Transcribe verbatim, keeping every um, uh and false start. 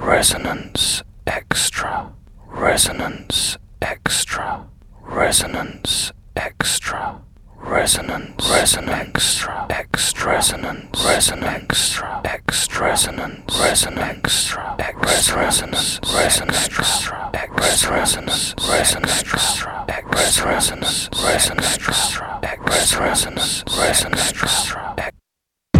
Resonance Extra, Resonance Extra, Resonance Extra, Resonance, Resonance, Extra, Resonance, Resonance, Extra, Resonance, Resonance, Extra, Resonance, Resonance, Extra, Resonance, Resonance, Extra, Resonance, Resonance, Extra, Resonance, Resonance,